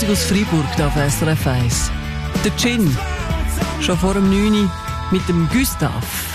Meldung aus Freiburg auf SRF 1. Der Gin, schon vor dem 9 Uhr mit dem Gustav.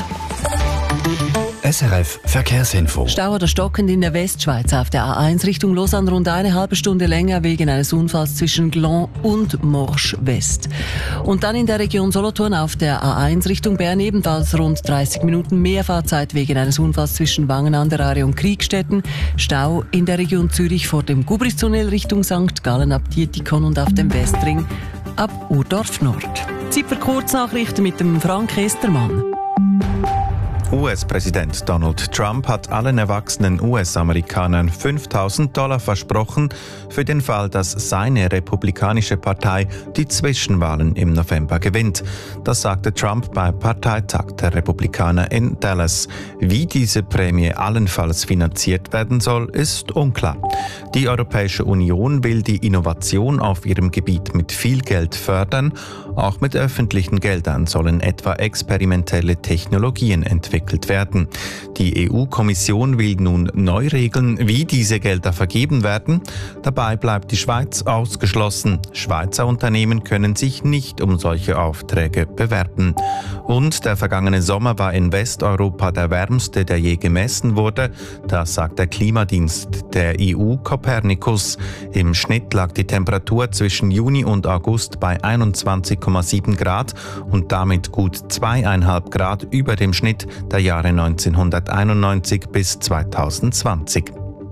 SRF Verkehrsinfo. Stau oder stockend in der Westschweiz auf der A1 Richtung Lausanne rund eine halbe Stunde länger wegen eines Unfalls zwischen Gland und Morsch West. Und dann in der Region Solothurn auf der A1 Richtung Bern ebenfalls rund 30 Minuten mehr Fahrzeit wegen eines Unfalls zwischen Wangen an der Aare und Kriegstetten. Stau in der Region Zürich vor dem Gubristunnel Richtung St. Gallen ab Dietikon und auf dem Westring ab Urdorf Nord. Zeit für Kurznachrichten mit dem Frank Estermann. US-Präsident Donald Trump hat allen erwachsenen US-Amerikanern $5.000 versprochen für den Fall, dass seine republikanische Partei die Zwischenwahlen im November gewinnt. Das sagte Trump beim Parteitag der Republikaner in Dallas. Wie diese Prämie allenfalls finanziert werden soll, ist unklar. Die Europäische Union will die Innovation auf ihrem Gebiet mit viel Geld fördern. Auch mit öffentlichen Geldern sollen etwa experimentelle Technologien entwickelt werden. Die EU-Kommission will nun neu regeln, wie diese Gelder vergeben werden. Dabei bleibt die Schweiz ausgeschlossen. Schweizer Unternehmen können sich nicht um solche Aufträge bewerben. Und der vergangene Sommer war in Westeuropa der wärmste, der je gemessen wurde. Das sagt der Klimadienst der EU Copernicus. Im Schnitt lag die Temperatur zwischen Juni und August bei 21,7 Grad und damit gut 2,5 Grad über dem Schnitt der Jahre 1991 bis 2020.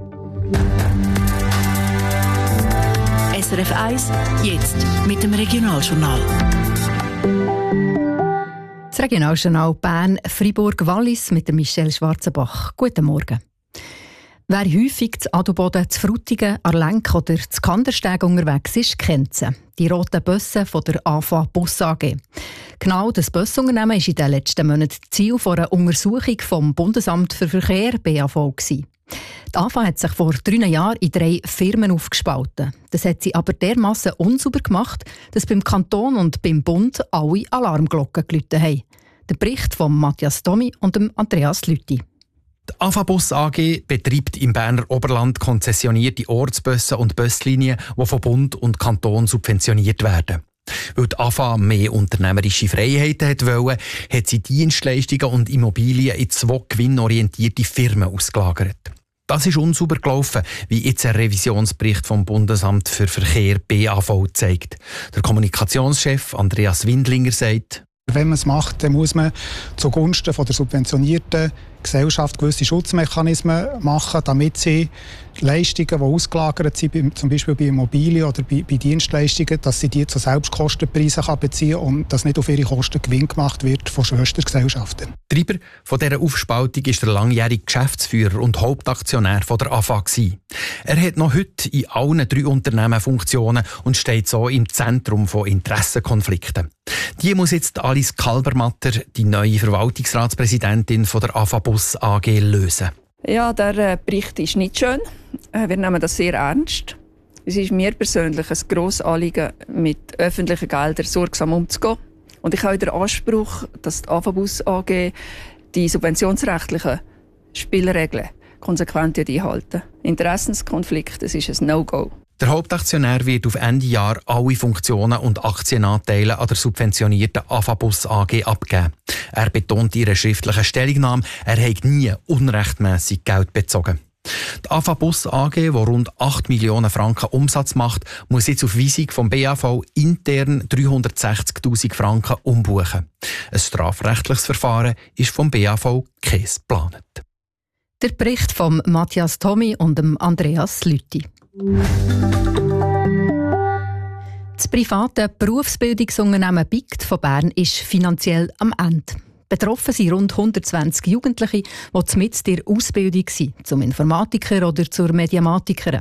SRF 1, jetzt mit dem Regionaljournal. Das Regionaljournal Bern, Freiburg, Wallis mit dem Michel Schwarzenbach. Guten Morgen. Wer häufig zu Adelboden, zu Frutigen, Arlenk oder zu Kandersteg unterwegs ist, kennt sie. Die roten Busse von der AFA Bus AG. Genau das Busunternehmen war in den letzten Monaten Ziel einer Untersuchung vom Bundesamt für Verkehr BAV gewesen. Die AFA hat sich vor 3 Jahren in 3 Firmen aufgespalten. Das hat sie aber dermassen unsauber gemacht, dass beim Kanton und beim Bund alle Alarmglocken geläutet haben. Der Bericht von Matthias Domi und Andreas Lüthi. Die AFA Bus AG betreibt im Berner Oberland konzessionierte Ortsbusse und Buslinien, die von Bund und Kanton subventioniert werden. Weil die AFA mehr unternehmerische Freiheiten wollte, hat sie Dienstleistungen und Immobilien in 2 gewinnorientierte Firmen ausgelagert. Das ist unsauber gelaufen, wie jetzt ein Revisionsbericht vom Bundesamt für Verkehr BAV zeigt. Der Kommunikationschef Andreas Windlinger sagt: Wenn man es macht, dann muss man zugunsten von der subventionierten Gesellschaft gewisse Schutzmechanismen machen, damit sie Leistungen, die ausgelagert sind, zum Beispiel bei Immobilien oder bei Dienstleistungen, dass sie die zu Selbstkostenpreisen beziehen kann und dass nicht auf ihre Kosten Gewinn gemacht wird von Schwestergesellschaften. Treiber von dieser Aufspaltung ist der langjährige Geschäftsführer und Hauptaktionär von der AFA gewesen. Er hat noch heute in allen 3 Unternehmen Funktionen und steht so im Zentrum von Interessenkonflikten. Die muss jetzt Alice Kalbermatter, die neue Verwaltungsratspräsidentin von der AFA Bus AG, lösen. Ja, der Bericht ist nicht schön. Wir nehmen das sehr ernst. Es ist mir persönlich ein grosses Anliegen, mit öffentlichen Geldern sorgsam umzugehen. Und ich habe den Anspruch, dass die AFA Bus AG die subventionsrechtlichen Spielregeln konsequent einhalten. Interessenskonflikt, das ist ein No-Go. Der Hauptaktionär wird auf Ende Jahr alle Funktionen und Aktienanteile an der subventionierten AFA Bus AG abgeben. Er betont in ihrer schriftlichen Stellungnahme, er habe nie unrechtmässig Geld bezogen. Die AFA Bus AG, die rund 8 Millionen Franken Umsatz macht, muss jetzt auf Weisung vom BAV intern 360'000 Franken umbuchen. Ein strafrechtliches Verfahren ist vom BAV keins geplant. Der Bericht von Matthias Domi und Andreas Lüthi. Das private Berufsbildungsunternehmen BICT von Bern ist finanziell am Ende. Betroffen sind rund 120 Jugendliche, die mitten in der Ausbildung sind, zum Informatiker oder zur Mediamatikerin.